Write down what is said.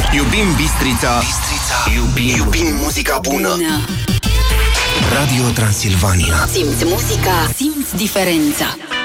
Iubim Bistrița. Iubim muzica bună. Radio Transilvania. Simți muzica, simți diferența.